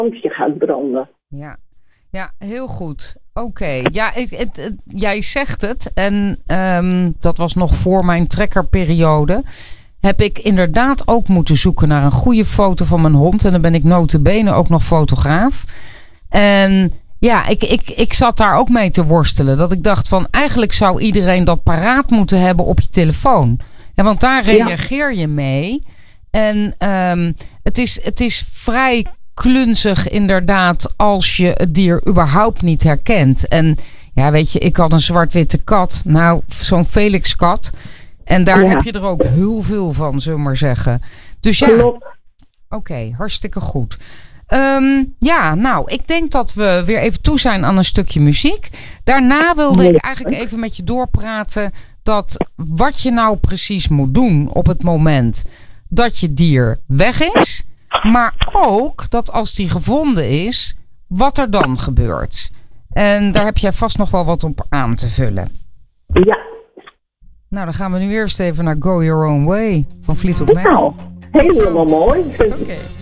lampje gaat branden. Ja, heel goed. Oké. Ja, jij zegt het. En dat was nog voor mijn trekkerperiode. Heb ik inderdaad ook moeten zoeken naar een goede foto van mijn hond. En dan ben ik nota bene ook nog fotograaf. En ja, ik zat daar ook mee te worstelen. Dat ik dacht van eigenlijk zou iedereen dat paraat moeten hebben op je telefoon. En want daar reageer je mee. En het is vrij klunzig inderdaad als je het dier überhaupt niet herkent. En ja, weet je, ik had een zwart-witte kat. Nou, zo'n Felix-kat. En daar heb je er ook heel veel van, zullen we maar zeggen. Dus ja, oké, hartstikke goed. Nou, ik denk dat we weer even toe zijn aan een stukje muziek. Daarna wilde ik eigenlijk even met je doorpraten dat wat je nou precies moet doen op het moment dat je dier weg is. Maar ook dat als die gevonden is, wat er dan gebeurt. En daar heb jij vast nog wel wat op aan te vullen. Ja. Nou, dan gaan we nu eerst even naar Go Your Own Way van Fleetwood Mac. Nou, helemaal mooi. Oké.